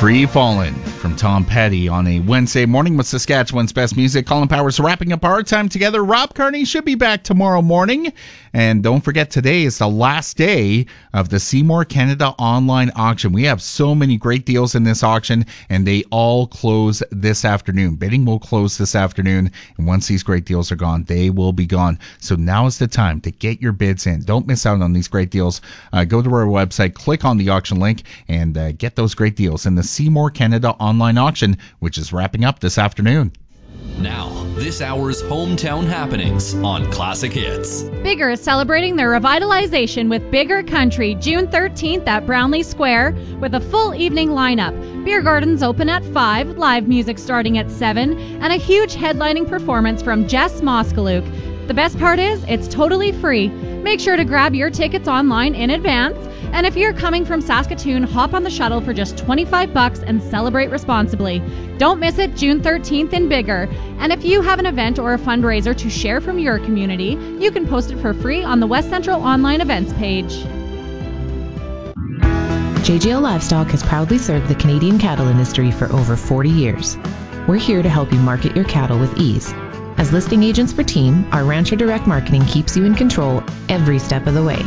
Free Fallin' from Tom Petty on a Wednesday morning with Saskatchewan's best music. Colin Powers wrapping up our time together. Rob Kearney should be back tomorrow morning. And don't forget, today is the last day of the Seymour Canada online auction. We have so many great deals in this auction, and they all close this afternoon. Bidding will close this afternoon, and once these great deals are gone, they will be gone. So now is the time to get your bids in. Don't miss out on these great deals. Go to our website, click on the auction link, and get those great deals in the Seymour Canada online auction, which is wrapping up this afternoon. Now, this hour's hometown happenings on Classic Hits. Bigger is celebrating their revitalization with Bigger Country, June 13th at Brownlee Square, with a full evening lineup. Beer gardens open at 5, live music starting at 7, and a huge headlining performance from Jess Moskaluk. The best part is, it's totally free. Make sure to grab your tickets online in advance. And if you're coming from Saskatoon, hop on the shuttle for just $25 and celebrate responsibly. Don't miss it, June 13th in Bigger. And if you have an event or a fundraiser to share from your community, you can post it for free on the West Central online events page. JGL Livestock has proudly served the Canadian cattle industry for over 40 years. We're here to help you market your cattle with ease. As listing agents for Team, our Rancher Direct Marketing keeps you in control every step of the way.